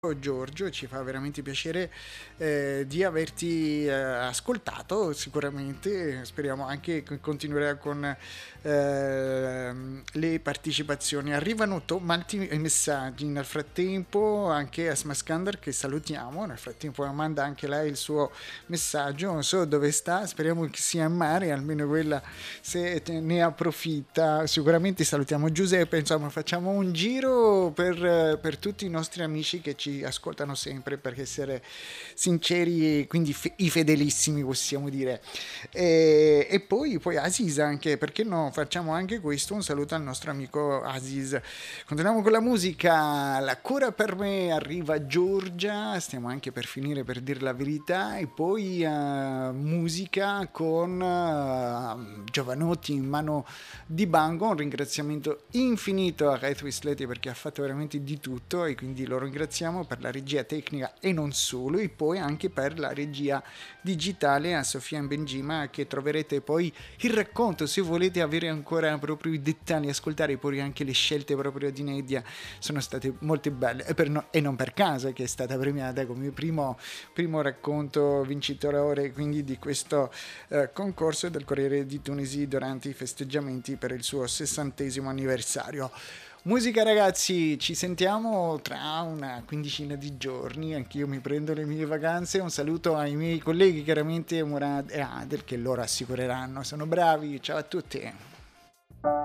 Giorgio, ci fa veramente piacere di averti ascoltato sicuramente, speriamo anche che continuerà con le partecipazioni. Arrivano molti messaggi nel frattempo, anche a Smaskander che salutiamo, nel frattempo manda anche lei il suo messaggio, non so dove sta, speriamo che sia in mare, almeno quella se ne approfitta. Sicuramente salutiamo Giuseppe, insomma facciamo un giro per tutti i nostri amici che ci ascoltano sempre, perché essere sinceri, quindi i fedelissimi possiamo dire. E poi Aziz anche, perché no, facciamo anche questo, un saluto al nostro amico Aziz. Continuiamo con la musica, la cura per me, arriva Giorgia, stiamo anche per finire, per dire la verità, e poi musica con Giovanotti in mano di Bango. Un ringraziamento infinito a Red Wisleti perché ha fatto veramente di tutto, e quindi lo ringraziamo per la regia tecnica e non solo, e poi anche per la regia digitale a Sofia Benjima, che troverete poi il racconto se volete avere ancora proprio i dettagli, ascoltare poi anche le scelte proprio di Nedia, sono state molto belle, e non per caso che è stata premiata come primo racconto vincitore quindi di questo concorso del Corriere di Tunisi durante i festeggiamenti per il suo 60° anniversario. Musica ragazzi, ci sentiamo tra una quindicina di giorni, anch'io mi prendo le mie vacanze, un saluto ai miei colleghi chiaramente Murad e Adel che loro assicureranno, sono bravi, ciao a tutti.